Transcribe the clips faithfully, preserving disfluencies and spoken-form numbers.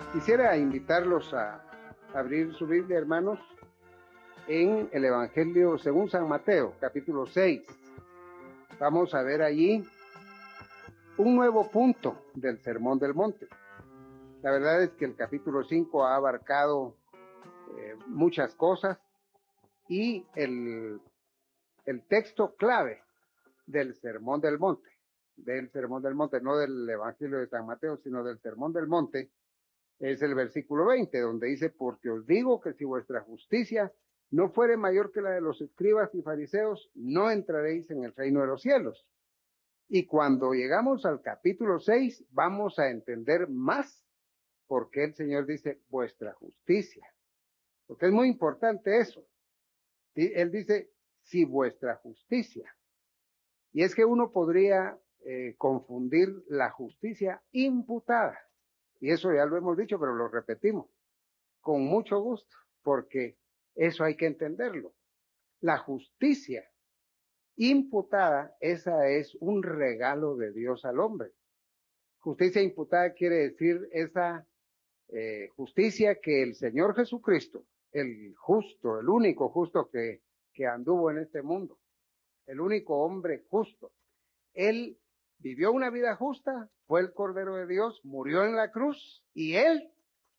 Quisiera invitarlos a abrir su Biblia, hermanos, en el Evangelio según San Mateo, capítulo seis. Vamos a ver allí un nuevo punto del Sermón del Monte. La verdad es que el capítulo cinco ha abarcado eh, muchas cosas y el, el texto clave del Sermón del Monte, del Sermón del Monte, no del Evangelio de San Mateo, sino del Sermón del Monte, es el versículo veinte, donde dice: porque os digo que si vuestra justicia no fuere mayor que la de los escribas y fariseos, no entraréis en el reino de los cielos. Y cuando llegamos al capítulo seis, vamos a entender más por qué el Señor dice vuestra justicia. Porque es muy importante eso. ¿Sí? Él dice, si vuestra justicia. Y es que uno podría eh, confundir la justicia imputada. Y eso ya lo hemos dicho, pero lo repetimos con mucho gusto, porque eso hay que entenderlo. La justicia imputada, esa es un regalo de Dios al hombre. Justicia imputada quiere decir esa eh, justicia que el Señor Jesucristo, el justo, el único justo que, que anduvo en este mundo, el único hombre justo, él vivió una vida justa, fue el Cordero de Dios, murió en la cruz y él,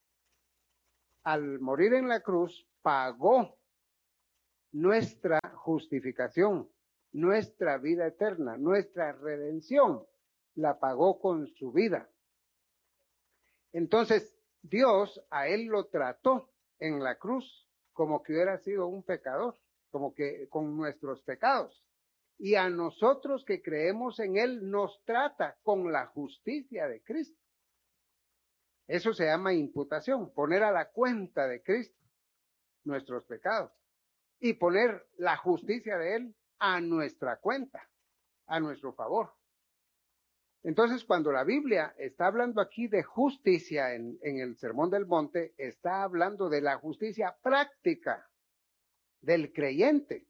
al morir en la cruz, pagó nuestra justificación, nuestra vida eterna, nuestra redención, la pagó con su vida. Entonces, Dios a él lo trató en la cruz como que hubiera sido un pecador, como que con nuestros pecados. Y a nosotros que creemos en él nos trata con la justicia de Cristo. Eso se llama imputación, poner a la cuenta de Cristo nuestros pecados y poner la justicia de él a nuestra cuenta, a nuestro favor. Entonces, cuando la Biblia está hablando aquí de justicia en, en el Sermón del Monte, está hablando de la justicia práctica del creyente.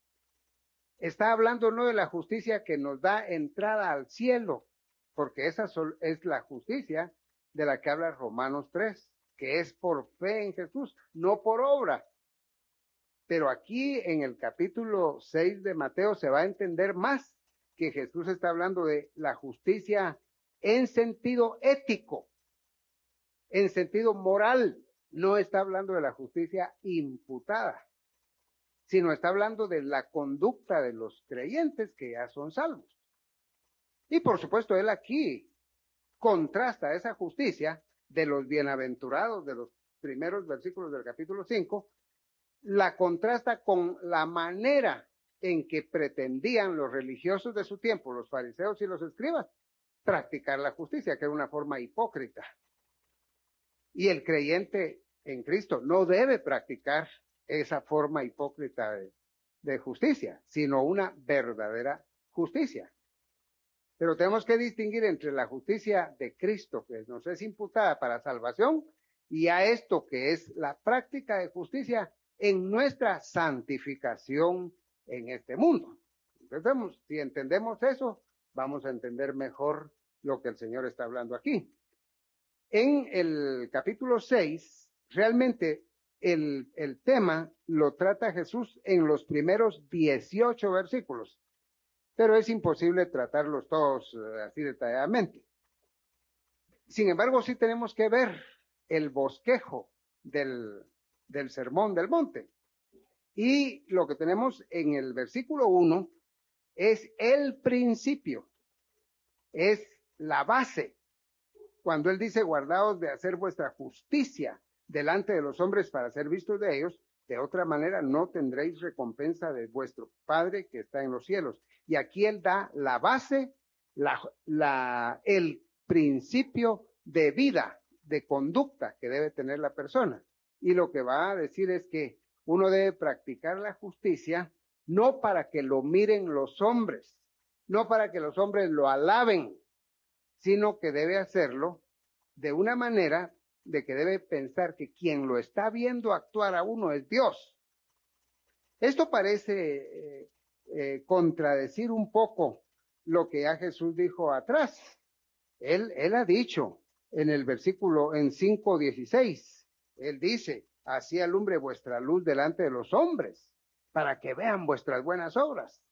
Está hablando no de la justicia que nos da entrada al cielo, porque esa es la justicia de la que habla Romanos tres, que es por fe en Jesús, no por obra. Pero aquí en el capítulo seis de Mateo se va a entender más que Jesús está hablando de la justicia en sentido ético, en sentido moral. No está hablando de la justicia imputada, sino está hablando de la conducta de los creyentes que ya son salvos. Y por supuesto, él aquí contrasta esa justicia de los bienaventurados de los primeros versículos del capítulo cinco, la contrasta con la manera en que pretendían los religiosos de su tiempo, los fariseos y los escribas, practicar la justicia, que era una forma hipócrita. Y el creyente en Cristo no debe practicar esa forma hipócrita de, de justicia, sino una verdadera justicia. Pero tenemos que distinguir entre la justicia de Cristo, que nos es imputada para salvación, y a esto que es la práctica de justicia en nuestra santificación en este mundo. Entonces, si entendemos eso, vamos a entender mejor lo que el Señor está hablando aquí. En el capítulo seis, realmente el, el tema lo trata Jesús en los primeros dieciocho versículos, pero es imposible tratarlos todos uh, así detalladamente. Sin embargo, sí tenemos que ver el bosquejo del, del Sermón del Monte. Y lo que tenemos en el versículo uno es el principio, es la base. Cuando él dice, guardaos de hacer vuestra justicia delante de los hombres para ser vistos de ellos, de otra manera no tendréis recompensa de vuestro Padre que está en los cielos. Y aquí él da la base, la, la, el principio de vida, de conducta que debe tener la persona. Y lo que va a decir es que uno debe practicar la justicia no para que lo miren los hombres, no para que los hombres lo alaben, sino que debe hacerlo de una manera de que debe pensar que quien lo está viendo actuar a uno es Dios. Esto parece eh, eh, contradecir un poco lo que ya Jesús dijo atrás. Él, él ha dicho en el versículo, en cinco dieciséis, él dice, así alumbre vuestra luz delante de los hombres, para que vean vuestras buenas obras.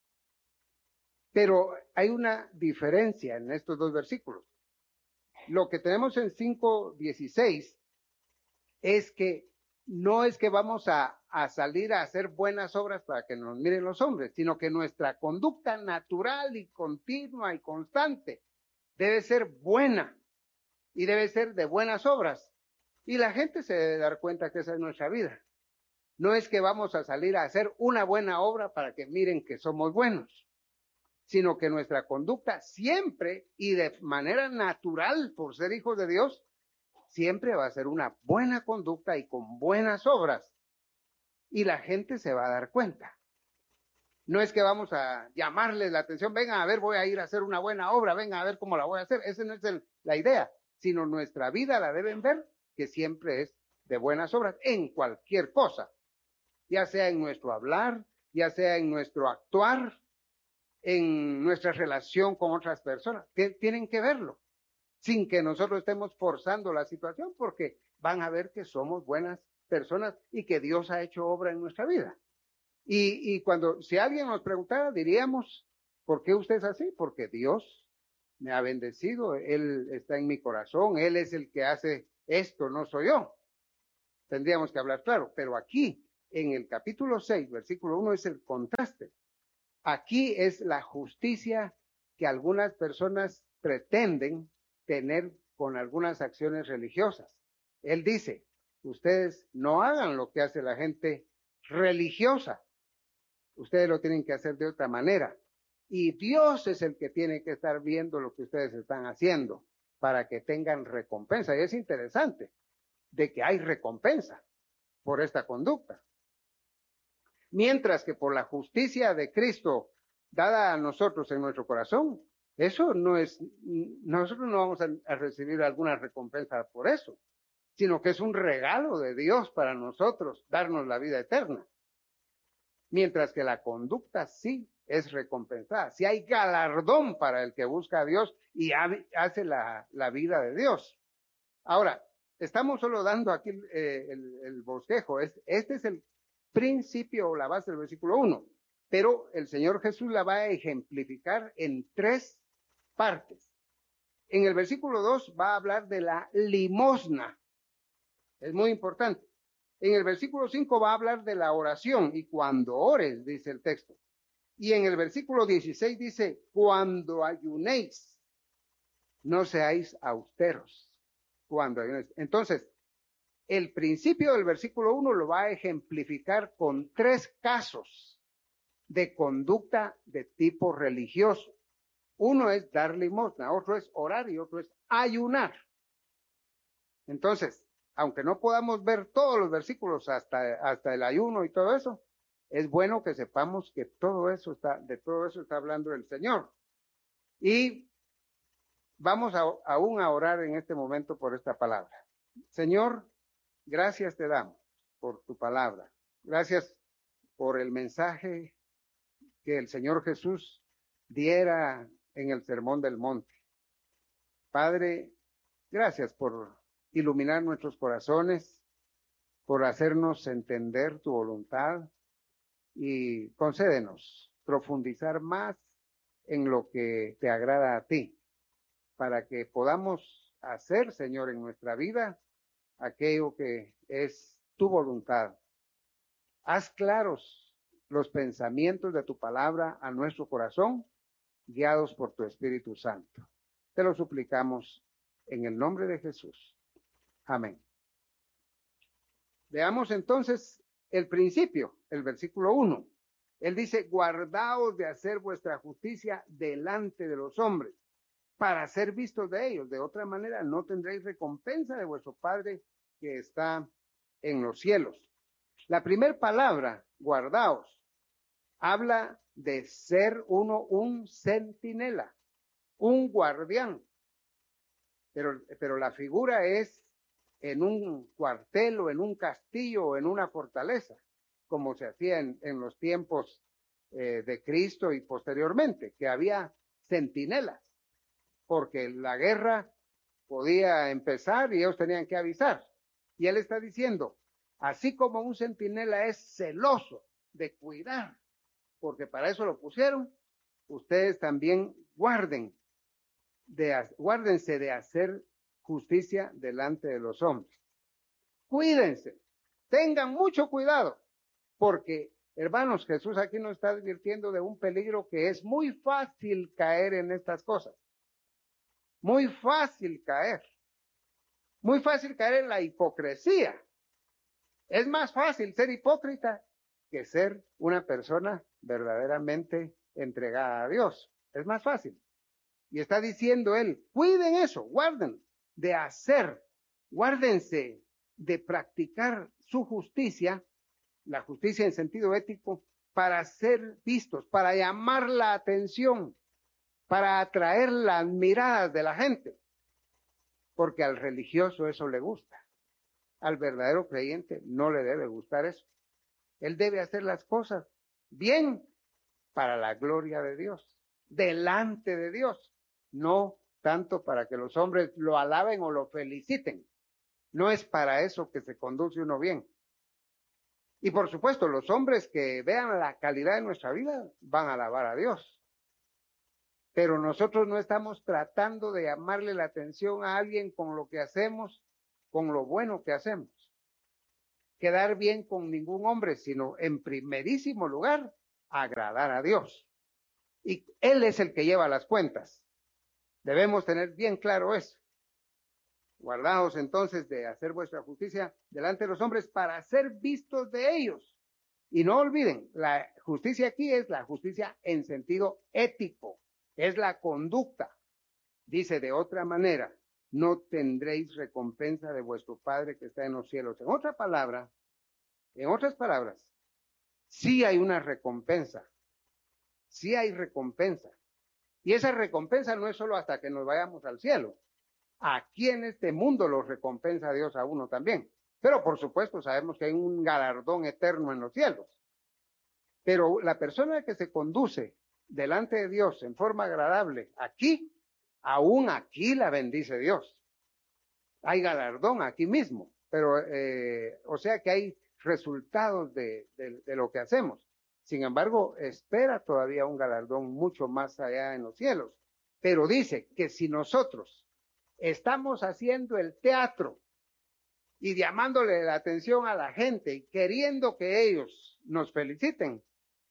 Pero hay una diferencia en estos dos versículos. Lo que tenemos en cinco dieciséis es que no es que vamos a, a salir a hacer buenas obras para que nos miren los hombres, sino que nuestra conducta natural y continua y constante debe ser buena y debe ser de buenas obras. Y la gente se debe dar cuenta que esa es nuestra vida. No es que vamos a salir a hacer una buena obra para que miren que somos buenos, sino que nuestra conducta siempre y de manera natural, por ser hijos de Dios, siempre va a ser una buena conducta y con buenas obras. Y la gente se va a dar cuenta. No es que vamos a llamarles la atención, vengan a ver, voy a ir a hacer una buena obra, vengan a ver cómo la voy a hacer. Esa no es el, la idea, sino nuestra vida la deben ver que siempre es de buenas obras en cualquier cosa, ya sea en nuestro hablar, ya sea en nuestro actuar, en nuestra relación con otras personas. Tienen que verlo, sin que nosotros estemos forzando la situación, porque van a ver que somos buenas personas y que Dios ha hecho obra en nuestra vida. Y, y cuando, si alguien nos preguntara, diríamos, ¿por qué usted es así? Porque Dios me ha bendecido, Él está en mi corazón, Él es el que hace esto, no soy yo. Tendríamos que hablar claro, pero aquí, en el capítulo seis, versículo uno, es el contraste. Aquí es la justicia que algunas personas pretenden tener con algunas acciones religiosas. Él dice, ustedes no hagan lo que hace la gente religiosa. Ustedes lo tienen que hacer de otra manera. Y Dios es el que tiene que estar viendo lo que ustedes están haciendo para que tengan recompensa. Y es interesante de que hay recompensa por esta conducta. Mientras que por la justicia de Cristo dada a nosotros en nuestro corazón, eso no es, nosotros no vamos a, a recibir alguna recompensa por eso, sino que es un regalo de Dios para nosotros, darnos la vida eterna. Mientras que la conducta sí es recompensada, sí hay galardón para el que busca a Dios y hace la, la vida de Dios. Ahora, estamos solo dando aquí eh, el, el bosquejo, es, este es el principio o la base del versículo uno, pero el Señor Jesús la va a ejemplificar en tres partes. En el versículo dos va a hablar de la limosna, es muy importante. En el versículo cinco va a hablar de la oración, y cuando ores, dice el texto. Y en el versículo dieciséis dice, cuando ayunéis, no seáis austeros. Cuando ayunéis. Entonces, el principio del versículo uno lo va a ejemplificar con tres casos de conducta de tipo religioso. Uno es dar limosna, otro es orar y otro es ayunar. Entonces, aunque no podamos ver todos los versículos hasta, hasta el ayuno y todo eso, es bueno que sepamos que todo eso está, de todo eso está hablando el Señor. Y vamos a, aún a orar en este momento por esta palabra. Señor, gracias te damos por tu palabra. Gracias por el mensaje que el Señor Jesús diera en el Sermón del Monte. Padre, gracias por iluminar nuestros corazones, por hacernos entender tu voluntad y concédenos profundizar más en lo que te agrada a ti, para que podamos hacer, Señor, en nuestra vida aquello que es tu voluntad. Haz claros los pensamientos de tu palabra a nuestro corazón, guiados por tu Espíritu Santo. Te lo suplicamos en el nombre de Jesús. Amén. Veamos entonces el principio, el versículo uno. Él dice, guardaos de hacer vuestra justicia delante de los hombres, para ser vistos de ellos. De otra manera, no tendréis recompensa de vuestro Padre que está en los cielos. La primera palabra, guardaos, habla de ser uno un centinela, un guardián. Pero, pero la figura es en un cuartel o en un castillo o en una fortaleza, como se hacía en, en los tiempos eh, de Cristo y posteriormente, que había centinelas, porque la guerra podía empezar y ellos tenían que avisar. Y él está diciendo, así como un centinela es celoso de cuidar, porque para eso lo pusieron, ustedes también guarden, de, guárdense de hacer justicia delante de los hombres. Cuídense, tengan mucho cuidado, porque, hermanos, Jesús aquí nos está advirtiendo de un peligro que es muy fácil caer en estas cosas. Muy fácil caer. Muy fácil caer en la hipocresía. Es más fácil ser hipócrita que ser una persona verdaderamente entregada a Dios. Es más fácil. Y está diciendo él, cuiden eso, guarden de hacer, guárdense de practicar su justicia, la justicia en sentido ético, para ser vistos, para llamar la atención, para atraer las miradas de la gente. Porque al religioso eso le gusta. Al verdadero creyente no le debe gustar eso. Él debe hacer las cosas bien para la gloria de Dios, delante de Dios, no tanto para que los hombres lo alaben o lo feliciten. No es para eso que se conduce uno bien. Y por supuesto, los hombres que vean la calidad de nuestra vida van a alabar a Dios. Pero nosotros no estamos tratando de llamarle la atención a alguien con lo que hacemos, con lo bueno que hacemos. Quedar bien con ningún hombre, sino en primerísimo lugar, agradar a Dios. Y Él es el que lleva las cuentas. Debemos tener bien claro eso. Guardaos entonces de hacer vuestra justicia delante de los hombres para ser vistos de ellos. Y no olviden, la justicia aquí es la justicia en sentido ético, es la conducta. Dice de otra manera, no tendréis recompensa de vuestro Padre que está en los cielos. En otra palabra, en otras palabras, sí hay una recompensa, sí hay recompensa. Y esa recompensa no es solo hasta que nos vayamos al cielo. Aquí en este mundo lo recompensa Dios a uno también. Pero por supuesto sabemos que hay un galardón eterno en los cielos. Pero la persona que se conduce delante de Dios en forma agradable, aquí, aún aquí la bendice Dios. Hay galardón aquí mismo, pero eh, o sea que hay resultados de, de, de lo que hacemos. Sin embargo, espera todavía un galardón mucho más allá en los cielos. Pero dice que si nosotros estamos haciendo el teatro y llamándole la atención a la gente y queriendo que ellos nos feliciten,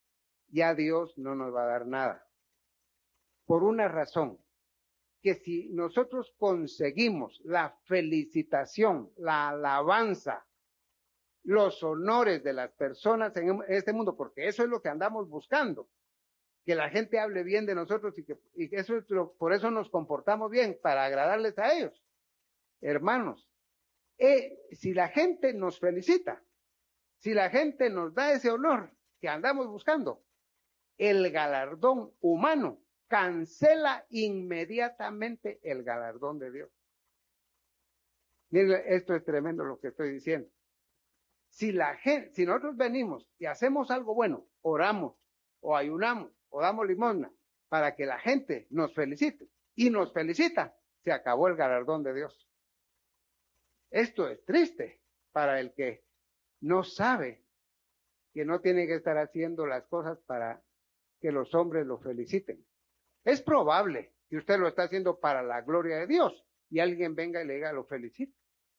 ya Dios no nos va a dar nada. Por una razón, que si nosotros conseguimos la felicitación, la alabanza, los honores de las personas en este mundo, porque eso es lo que andamos buscando, que la gente hable bien de nosotros y que, y que eso es lo, por eso nos comportamos bien, para agradarles a ellos. Hermanos, eh, si la gente nos felicita, si la gente nos da ese honor que andamos buscando, el galardón humano cancela inmediatamente el galardón de Dios. Miren, esto es tremendo lo que estoy diciendo. Si la gente, si nosotros venimos y hacemos algo bueno, oramos o ayunamos o damos limosna para que la gente nos felicite y nos felicita, se acabó el galardón de Dios. Esto es triste para el que no sabe que no tiene que estar haciendo las cosas para que los hombres lo feliciten. Es probable que usted lo está haciendo para la gloria de Dios y alguien venga y le diga, lo felicito.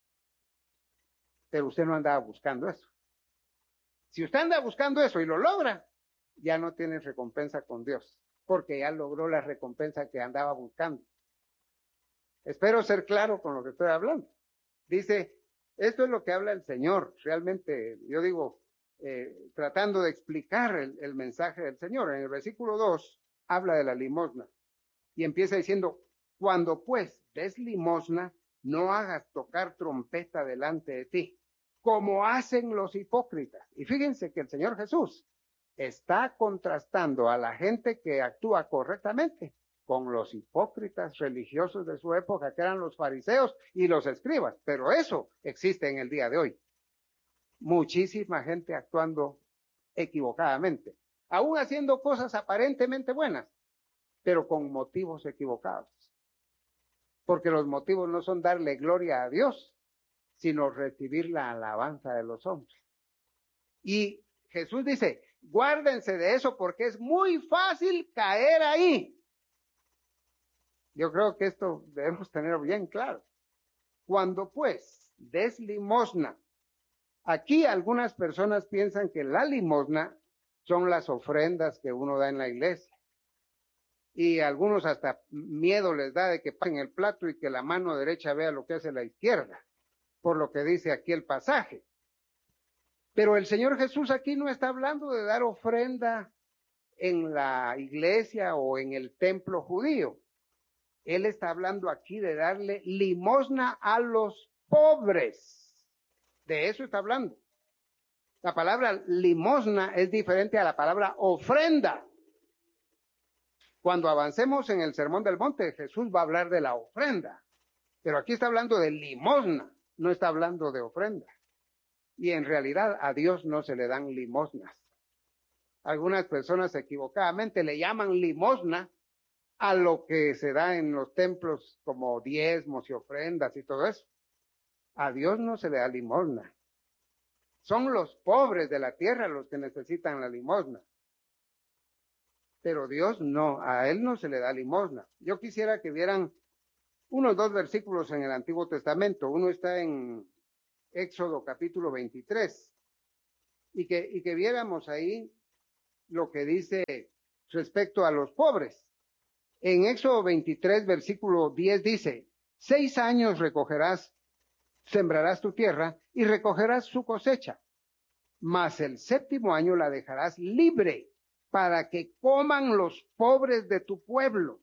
Pero usted no andaba buscando eso. Si usted anda buscando eso y lo logra, ya no tiene recompensa con Dios, porque ya logró la recompensa que andaba buscando. Espero ser claro con lo que estoy hablando. Dice, esto es lo que habla el Señor. Realmente, yo digo, eh, tratando de explicar el, el mensaje del Señor. En el versículo dos, habla de la limosna. Y empieza diciendo, cuando pues des limosna, no hagas tocar trompeta delante de ti, como hacen los hipócritas. Y fíjense que el Señor Jesús está contrastando a la gente que actúa correctamente con los hipócritas religiosos de su época, que eran los fariseos y los escribas. Pero eso existe en el día de hoy. Muchísima gente actuando equivocadamente, aún haciendo cosas aparentemente buenas, pero con motivos equivocados. porque los motivos no son darle gloria a Dios, sino recibir la alabanza de los hombres. Y Jesús dice, guárdense de eso porque es muy fácil caer ahí. Yo creo que esto debemos tener bien claro. Cuando pues des limosna, aquí algunas personas piensan que la limosna son las ofrendas que uno da en la iglesia. Y a algunos hasta miedo les da de que pasen el plato y que la mano derecha vea lo que hace la izquierda, por lo que dice aquí el pasaje. Pero el Señor Jesús aquí no está hablando de dar ofrenda en la iglesia o en el templo judío. Él está hablando aquí de darle limosna a los pobres. De eso está hablando. La palabra limosna es diferente a la palabra ofrenda. Cuando avancemos en el Sermón del Monte, Jesús va a hablar de la ofrenda. Pero aquí está hablando de limosna, no está hablando de ofrenda. Y en realidad a Dios no se le dan limosnas. Algunas personas equivocadamente le llaman limosna a lo que se da en los templos como diezmos y ofrendas y todo eso. A Dios no se le da limosna. Son los pobres de la tierra los que necesitan la limosna. Pero Dios no, a Él no se le da limosna. Yo quisiera que vieran unos dos versículos en el Antiguo Testamento. Uno está en Éxodo capítulo veintitrés. Y que, y que viéramos ahí lo que dice respecto a los pobres. En Éxodo veintitrés, versículo diez dice, seis años recogerás, sembrarás tu tierra y recogerás su cosecha, mas el séptimo año la dejarás libre para que coman los pobres de tu pueblo.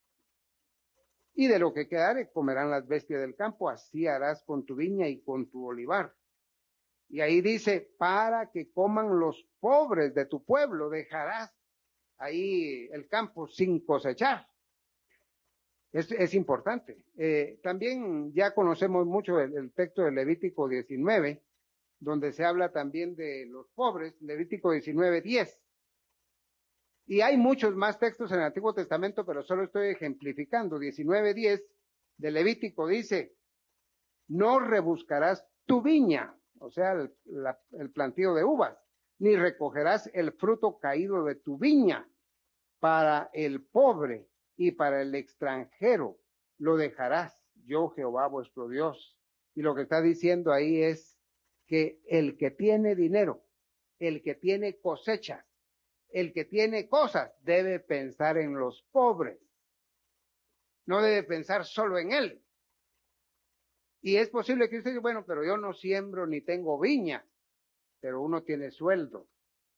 Y de lo que quedare comerán las bestias del campo, así harás con tu viña y con tu olivar. Y ahí dice, para que coman los pobres de tu pueblo, dejarás ahí el campo sin cosechar. Es, es importante. Eh, también ya conocemos mucho el, el texto de Levítico diecinueve, donde se habla también de los pobres, Levítico diecinueve diez. Y hay muchos más textos en el Antiguo Testamento, pero solo estoy ejemplificando. diecinueve diez de Levítico dice, no rebuscarás tu viña, o sea, el, la, el plantío de uvas, ni recogerás el fruto caído de tu viña. Para el pobre y para el extranjero lo dejarás, yo Jehová vuestro Dios. Y lo que está diciendo ahí es que el que tiene dinero, el que tiene cosechas, el que tiene cosas, debe pensar en los pobres. No debe pensar solo en él. Y es posible que usted diga, bueno, pero yo no siembro ni tengo viña, pero uno tiene sueldo.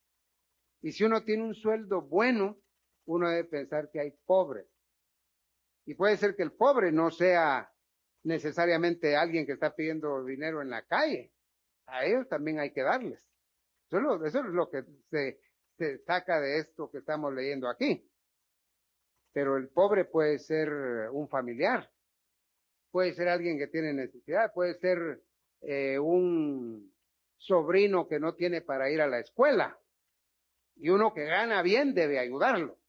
Y si uno tiene un sueldo bueno, uno debe pensar que hay pobres. Y puede ser que el pobre no sea necesariamente alguien que está pidiendo dinero en la calle. A ellos también hay que darles. Eso es lo, eso es lo que se, se saca de esto que estamos leyendo aquí. Pero el pobre puede ser un familiar, puede ser alguien que tiene necesidad, puede ser eh, un sobrino que no tiene para ir a la escuela. Y uno que gana bien debe ayudarlo.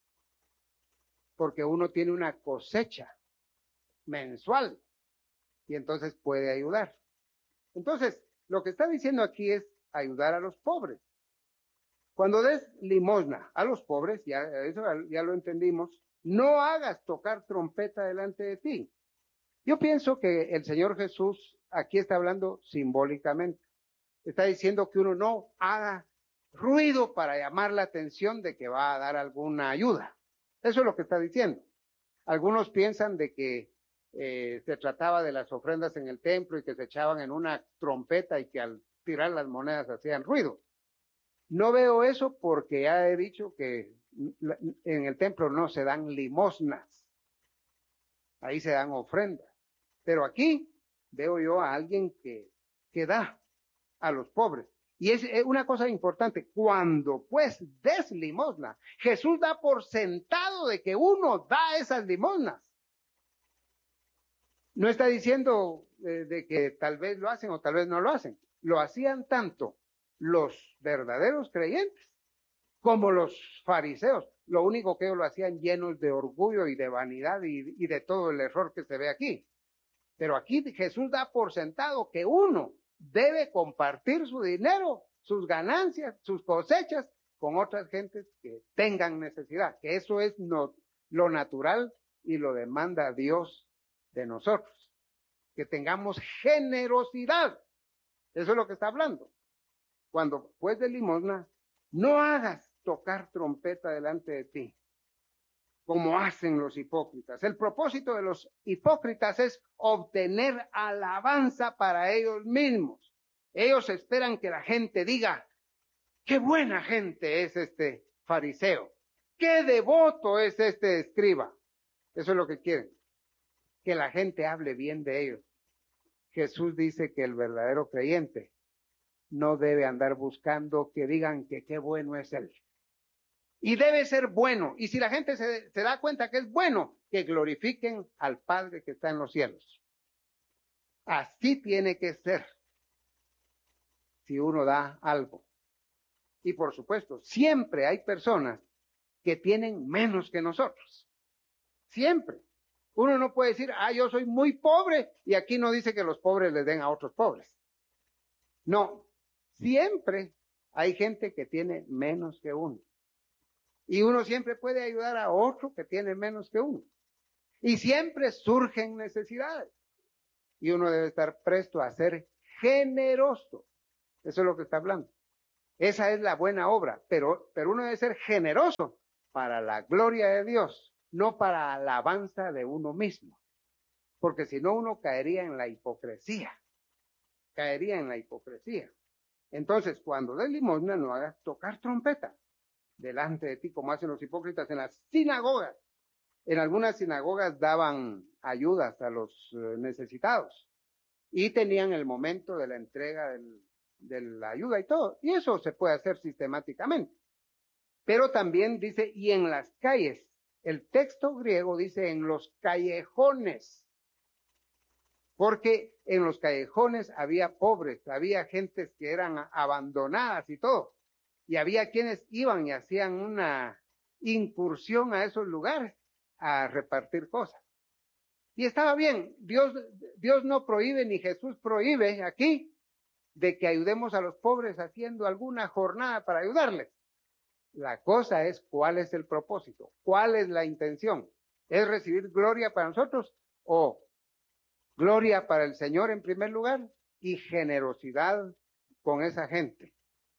Porque uno tiene una cosecha mensual y entonces puede ayudar. Entonces, lo que está diciendo aquí es ayudar a los pobres. Cuando des limosna a los pobres, ya eso ya lo entendimos, no hagas tocar trompeta delante de ti. Yo pienso que el Señor Jesús aquí está hablando simbólicamente. Está diciendo que uno no haga ruido para llamar la atención de que va a dar alguna ayuda. Eso es lo que está diciendo. Algunos piensan de que eh, se trataba de las ofrendas en el templo y que se echaban en una trompeta y que al tirar las monedas hacían ruido. No veo eso porque ya he dicho que en el templo no se dan limosnas. Ahí se dan ofrendas. Pero aquí veo yo a alguien que, que da a los pobres. Y es una cosa importante, cuando pues des limosna, Jesús da por sentado de que uno da esas limosnas. No está diciendo eh, de que tal vez lo hacen o tal vez no lo hacen. Lo hacían tanto los verdaderos creyentes como los fariseos. Lo único que ellos lo hacían llenos de orgullo y de vanidad y, y de todo el error que se ve aquí. Pero aquí Jesús da por sentado que uno debe compartir su dinero, sus ganancias, sus cosechas con otras gentes que tengan necesidad, que eso es no, lo natural y lo demanda Dios de nosotros, que tengamos generosidad. Eso es lo que está hablando. Cuando pues de limosna, no hagas tocar trompeta delante de ti, como hacen los hipócritas. El propósito de los hipócritas es obtener alabanza para ellos mismos. Ellos esperan que la gente diga, qué buena gente es este fariseo, qué devoto es este escriba. Eso es lo que quieren, que la gente hable bien de ellos. Jesús dice que el verdadero creyente no debe andar buscando que digan que qué bueno es él. Y debe ser bueno. Y si la gente se, se da cuenta que es bueno, que glorifiquen al Padre que está en los cielos. Así tiene que ser si uno da algo. Y por supuesto, siempre hay personas que tienen menos que nosotros. Siempre. Uno no puede decir, ah, yo soy muy pobre, y aquí no dice que los pobres les den a otros pobres. No, siempre hay gente que tiene menos que uno. Y uno siempre puede ayudar a otro que tiene menos que uno. Y siempre surgen necesidades. Y uno debe estar presto a ser generoso. Eso es lo que está hablando. Esa es la buena obra. Pero, pero uno debe ser generoso para la gloria de Dios, no para alabanza de uno mismo. Porque si no, uno caería en la hipocresía. Caería en la hipocresía. Entonces, cuando des limosna, no hagas tocar trompeta delante de ti, como hacen los hipócritas en las sinagogas. En algunas sinagogas daban ayudas a los uh, necesitados y tenían el momento de la entrega del, de la ayuda y todo. Y eso se puede hacer sistemáticamente. Pero también dice, y en las calles. El texto griego dice en los callejones. Porque en los callejones había pobres, había gentes que eran abandonadas y todo. Y había quienes iban y hacían una incursión a esos lugares a repartir cosas. Y estaba bien, Dios, Dios no prohíbe ni Jesús prohíbe aquí de que ayudemos a los pobres haciendo alguna jornada para ayudarles. La cosa es cuál es el propósito, cuál es la intención. ¿Es recibir gloria para nosotros o gloria para el Señor en primer lugar y generosidad con esa gente?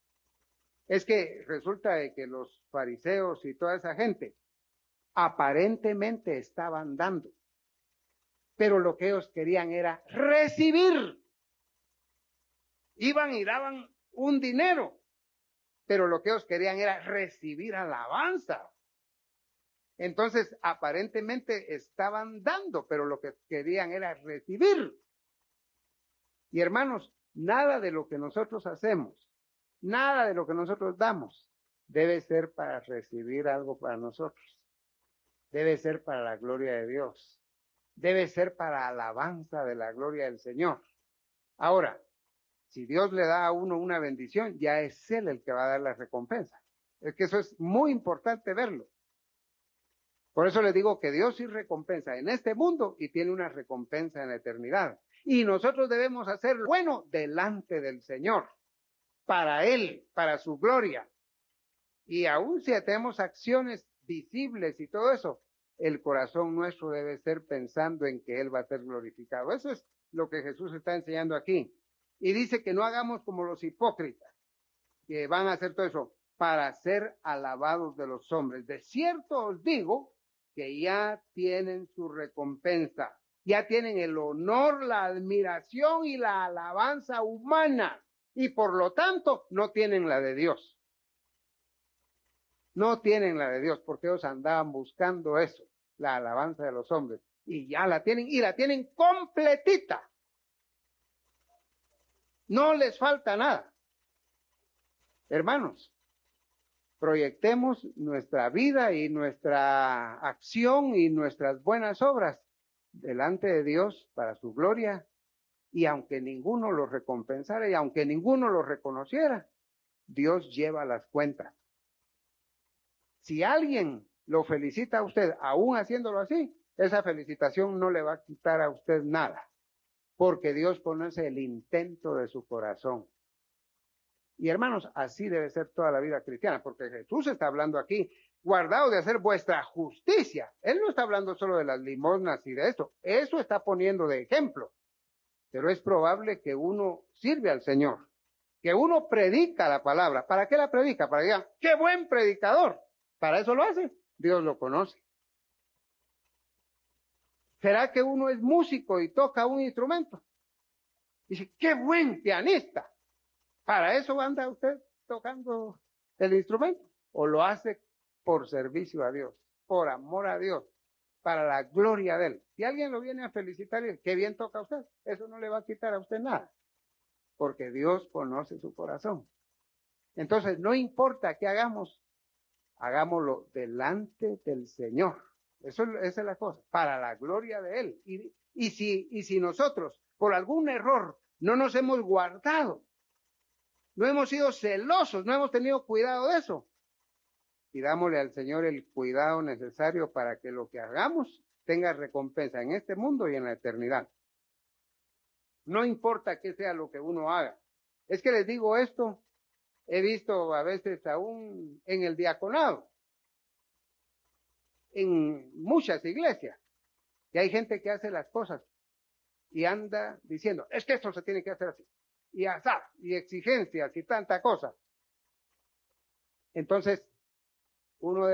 Es que resulta de que los fariseos y toda esa gente aparentemente estaban dando, pero lo que ellos querían era recibir. Iban y daban un dinero, pero lo que ellos querían era recibir alabanza. Entonces, aparentemente estaban dando, pero lo que querían era recibir. Y hermanos, nada de lo que nosotros hacemos, nada de lo que nosotros damos, debe ser para recibir algo para nosotros. Debe ser para la gloria de Dios. Debe ser para alabanza de la gloria del Señor. Ahora, si Dios le da a uno una bendición, ya es Él el que va a dar la recompensa. Es que eso es muy importante verlo. Por eso les digo que Dios sí recompensa en este mundo y tiene una recompensa en la eternidad. Y nosotros debemos hacer lo bueno delante del Señor, para Él, para su gloria. Y aun si tenemos acciones visibles y todo eso, el corazón nuestro debe ser pensando en que Él va a ser glorificado. Eso es lo que Jesús está enseñando aquí. Y dice que no hagamos como los hipócritas, que van a hacer todo eso para ser alabados de los hombres. De cierto os digo que ya tienen su recompensa, ya tienen el honor, la admiración y la alabanza humana, y por lo tanto no tienen la de Dios. No tienen la de Dios, porque ellos andaban buscando eso, la alabanza de los hombres, y ya la tienen, y la tienen completita. No les falta nada. Hermanos, proyectemos nuestra vida y nuestra acción y nuestras buenas obras delante de Dios para su gloria, y aunque ninguno lo recompensara y aunque ninguno lo reconociera, Dios lleva las cuentas. Si alguien lo felicita a usted, aún haciéndolo así, esa felicitación no le va a quitar a usted nada, porque Dios conoce el intento de su corazón. Y hermanos, así debe ser toda la vida cristiana, porque Jesús está hablando aquí, guardaos de hacer vuestra justicia. Él no está hablando solo de las limosnas y de esto, eso está poniendo de ejemplo. Pero es probable que uno sirve al Señor, que uno predica la palabra. ¿Para qué la predica? Para que digan, ¡qué buen predicador! Para eso lo hace, Dios lo conoce. ¿Será que uno es músico y toca un instrumento? Dice, ¡qué buen pianista! ¿Para eso anda usted tocando el instrumento? ¿O lo hace por servicio a Dios, por amor a Dios, para la gloria de Él? Si alguien lo viene a felicitar y dice, qué bien toca usted, eso no le va a quitar a usted nada, porque Dios conoce su corazón. Entonces, no importa qué hagamos, hagámoslo delante del Señor. Eso, esa es la cosa, para la gloria de Él. Y, y, si, y si nosotros, por algún error, no nos hemos guardado, no hemos sido celosos, no hemos tenido cuidado de eso, pidámosle al Señor el cuidado necesario para que lo que hagamos tenga recompensa en este mundo y en la eternidad. No importa qué sea lo que uno haga. Es que les digo esto, he visto a veces aún en el diaconado, en muchas iglesias, que hay gente que hace las cosas y anda diciendo, es que esto se tiene que hacer así, y azar, y exigencias y tanta cosa. Entonces, uno